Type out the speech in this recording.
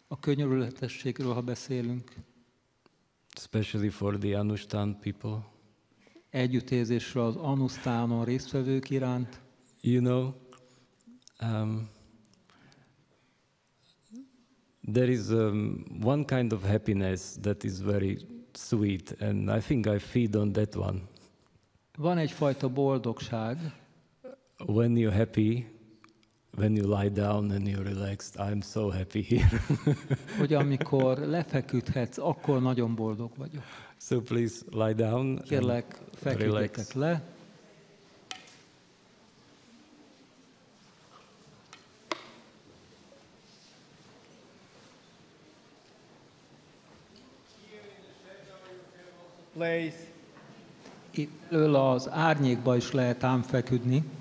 A könyörületességről, ha beszélünk, especially for the Anustan people. együttérzésről az Anusztánon résztvevők iránt. You know, there is one kind of happiness that is very sweet, and I think I feed on that one. Van egyfajta boldogság, When you're happy, when you lie down and you're relaxed, I'm so happy here. hogy amikor lefeküdhetsz, akkor nagyon boldog vagyok. So please lie down. Kérlek, feküdjetek le. Place. Itt az árnyékba is lehet ám feküdni.